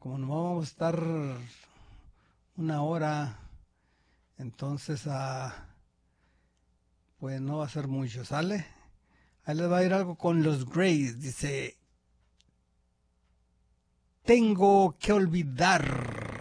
como no vamos a estar una hora, entonces pues no va a ser mucho, ¿sale? Ahí les va a ir algo con los Grays. Dice, tengo que olvidar